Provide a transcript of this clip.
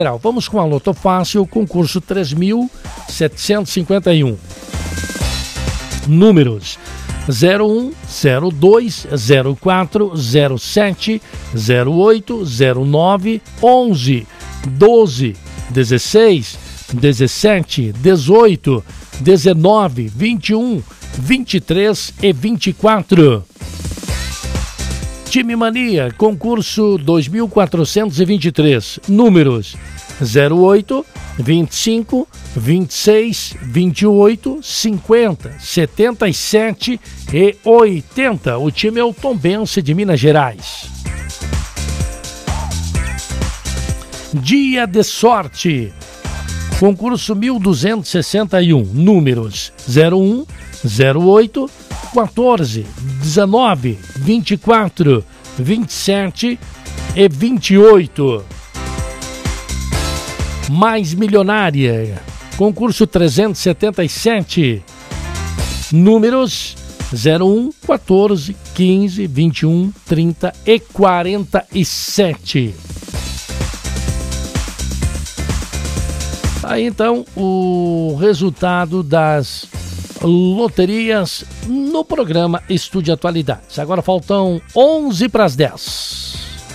Vamos com a Loto Fácil, concurso 3.751. Números 01, 02, 04, 07, 08, 09, 11, 12, 16, 17, 18, 19, 21, 23 e 24. Time Mania, concurso 2423, números 08, 25, 26, 28, 50, 77 e 80. O time é o Tombense de Minas Gerais. Dia de sorte, concurso 1261, números 01, 08, 14, 19, 24, 27 e 28. Mais Milionária, concurso 377, números 01, 14, 15, 21, 30 e 47. Aí então o resultado das loterias no programa Estúdio Atualidades. Agora faltam 11 para as 10.